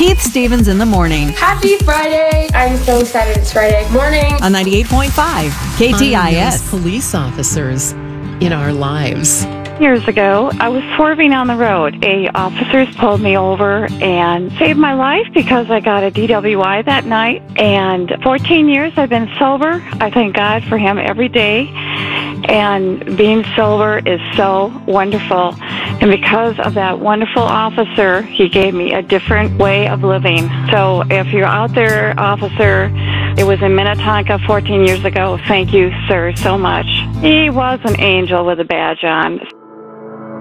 Keith Stevens in the morning. Happy Friday. I'm so excited it's Friday morning. On 98.5 KTIS. Police officers in our lives. Years ago, I was swerving on the road. Officers pulled me over and saved my life because I got a DWI that night. And 14 years I've been sober. I thank God for him every day. And being sober is so wonderful. And because of that wonderful officer, he gave me a different way of living. So if you're out there, officer, it was in Minnetonka 14 years ago. Thank you, sir, so much. He was an angel with a badge on.